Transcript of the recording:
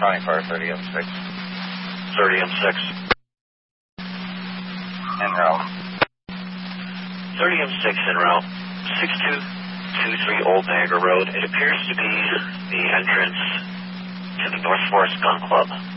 Trying fire 30M6. 30M6. En route. 30M6 en route. 6223 Old Niagara Road. It appears to be the entrance to the North Forest Gun Club.